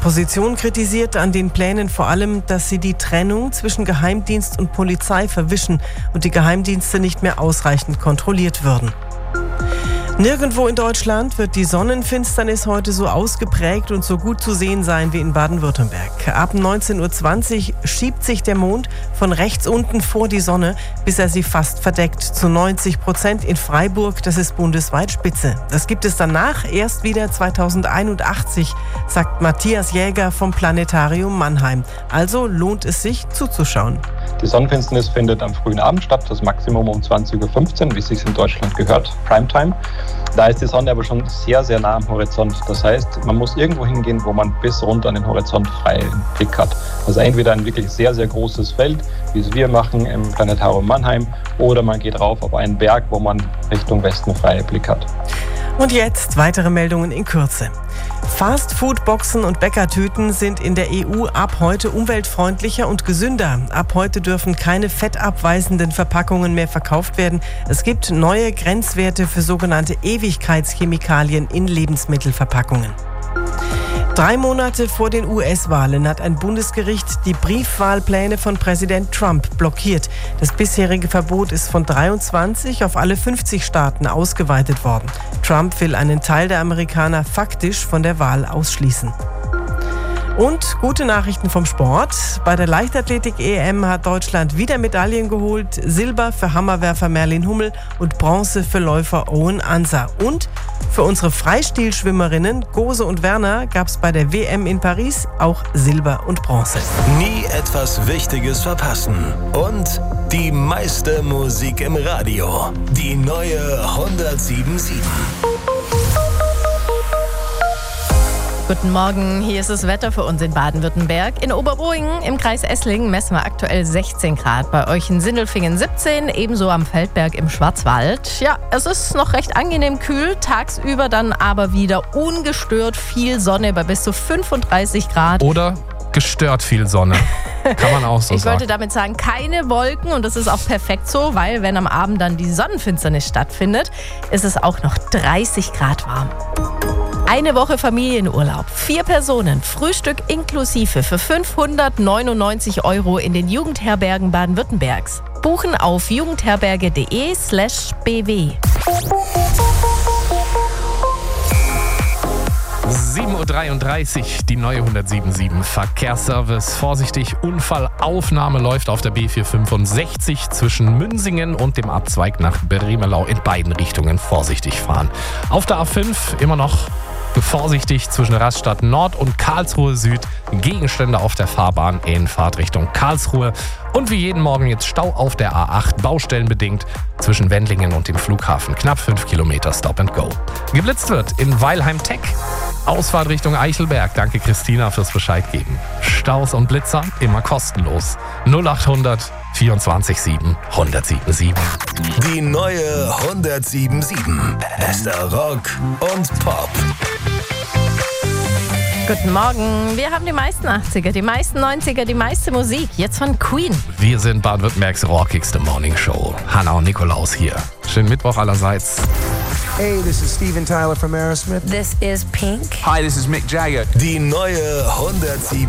Opposition kritisiert an den Plänen vor allem, dass sie die Trennung zwischen Geheimdienst und Polizei verwischen und die Geheimdienste nicht mehr ausreichend kontrolliert würden. Nirgendwo in Deutschland wird die Sonnenfinsternis heute so ausgeprägt und so gut zu sehen sein wie in Baden-Württemberg. Ab 19:20 Uhr schiebt sich der Mond von rechts unten vor die Sonne, bis er sie fast verdeckt. Zu 90% in Freiburg, das ist bundesweit Spitze. Das gibt es danach erst wieder 2081, sagt Matthias Jäger vom Planetarium Mannheim. Also lohnt es sich zuzuschauen. Die Sonnenfinsternis findet am frühen Abend statt, das Maximum um 20:15 Uhr, wie es sich in Deutschland gehört, Primetime. Da ist die Sonne aber schon sehr, sehr nah am Horizont. Das heißt, man muss irgendwo hingehen, wo man bis runter an den Horizont freien Blick hat. Also entweder ein wirklich sehr, sehr großes Feld, wie es wir machen im Planetarium Mannheim, oder man geht rauf auf einen Berg, wo man Richtung Westen freien Blick hat. Und jetzt weitere Meldungen in Kürze. Fast-Food-Boxen und Bäckertüten sind in der EU ab heute umweltfreundlicher und gesünder. Ab heute dürfen keine fettabweisenden Verpackungen mehr verkauft werden. Es gibt neue Grenzwerte für sogenannte Ewigkeitschemikalien in Lebensmittelverpackungen. 3 Monate vor den US-Wahlen hat ein Bundesgericht die Briefwahlpläne von Präsident Trump blockiert. Das bisherige Verbot ist von 23 auf alle 50 Staaten ausgeweitet worden. Trump will einen Teil der Amerikaner faktisch von der Wahl ausschließen. Und gute Nachrichten vom Sport. Bei der Leichtathletik-EM hat Deutschland wieder Medaillen geholt. Silber für Hammerwerfer Merlin Hummel und Bronze für Läufer Owen Ansa. Und für unsere Freistilschwimmerinnen Gose und Werner gab es bei der WM in Paris auch Silber und Bronze. Nie etwas Wichtiges verpassen. Und die meiste Musik im Radio. Die neue 107.7. Guten Morgen, hier ist das Wetter für uns in Baden-Württemberg. In Oberboingen im Kreis Esslingen messen wir aktuell 16 Grad. Bei euch in Sindelfingen 17, ebenso am Feldberg im Schwarzwald. Ja, es ist noch recht angenehm kühl, tagsüber dann aber wieder ungestört viel Sonne bei bis zu 35 Grad. Oder gestört viel Sonne. Kann man auch so sagen. Ich wollte damit sagen, keine Wolken, und das ist auch perfekt so, weil wenn am Abend dann die Sonnenfinsternis stattfindet, ist es auch noch 30 Grad warm. Eine Woche Familienurlaub, 4 Personen, Frühstück inklusive für 599 € in den Jugendherbergen Baden-Württembergs. Buchen auf jugendherberge.de/bw. 7:33 Uhr, die neue 107.7 Verkehrsservice. Vorsichtig, Unfallaufnahme läuft auf der B465 zwischen Münsingen und dem Abzweig nach Bremelau in beiden Richtungen. Vorsichtig fahren. Auf der A5 immer noch vorsichtig zwischen Rastatt Nord und Karlsruhe Süd. Gegenstände auf der Fahrbahn in Fahrtrichtung Karlsruhe. Und wie jeden Morgen jetzt Stau auf der A8, baustellenbedingt zwischen Wendlingen und dem Flughafen. Knapp 5 Kilometer Stop and Go. Geblitzt wird in Weilheim Tech. Ausfahrt Richtung Eichelberg. Danke Christina fürs Bescheid geben. Staus und Blitzer immer kostenlos. 0800 24 7 107.7. Die neue 107.7. Bester Rock und Pop. Guten Morgen. Wir haben die meisten 80er, die meisten 90er, die meiste Musik. Jetzt von Queen. Wir sind Baden-Württembergs rockigste Morning Show. Hanna und Nikolaus hier. Schönen Mittwoch allerseits. Hey, this is Steven Tyler from Aerosmith. This is Pink. Hi, this is Mick Jagger. Die neue 107.